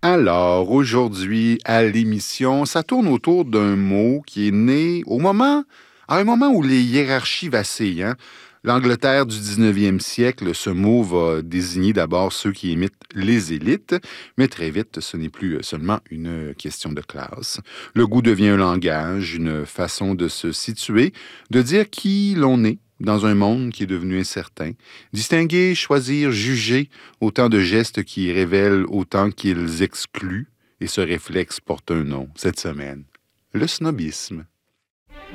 Alors, aujourd'hui, à l'émission, ça tourne autour d'un mot qui est né à un moment où les hiérarchies vacillent, hein. L'Angleterre du 19e siècle, ce mot va désigner d'abord ceux qui imitent les élites, mais très vite, ce n'est plus seulement une question de classe. Le goût devient un langage, une façon de se situer, de dire qui l'on est dans un monde qui est devenu incertain. Distinguer, choisir, juger, autant de gestes qui révèlent autant qu'ils excluent, et ce réflexe porte un nom cette semaine. Le snobisme.